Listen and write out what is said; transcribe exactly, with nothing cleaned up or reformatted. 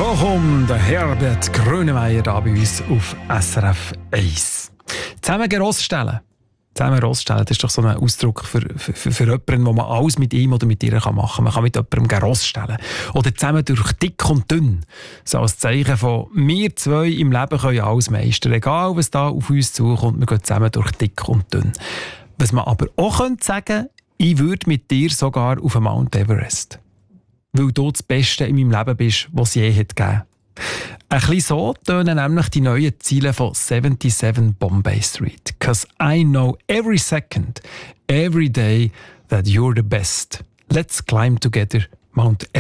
Bochum, der Herbert Grönemeyer da bei uns auf S R F eins. Zusammen Ross-stellen. Zusammen Ross-stellen, das ist doch so ein Ausdruck für, für, für, für jemanden, wo man alles mit ihm oder mit ihr machen kann. Man kann mit jemandem Ross stellen. Oder zusammen durch dick und dünn. So als Zeichen von, wir zwei im Leben können alles meistern. Egal, was da auf uns zukommt, wir gehen zusammen durch dick und dünn. Was man aber auch sagen könnte, ich würde mit dir sogar auf den Mount Everest. Weil du das Beste in meinem Leben bist, was es je hat gegeben. Ein bisschen so tönen nämlich die neuen Ziele von siebenundsiebzig Bombay Street. Cause I know every second, every day that you're the best. Let's climb together Mount Everest.